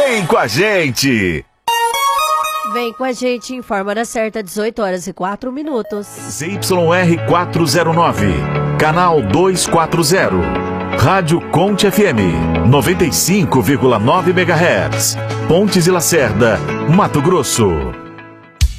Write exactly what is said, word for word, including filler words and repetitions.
Vem com a gente! Vem com a gente, informa da certa, dezoito horas e quatro minutos. Z Y R quatrocentos e nove, canal duzentos e quarenta. Rádio Conte F M, noventa e cinco vírgula nove megahertz. Pontes e Lacerda, Mato Grosso.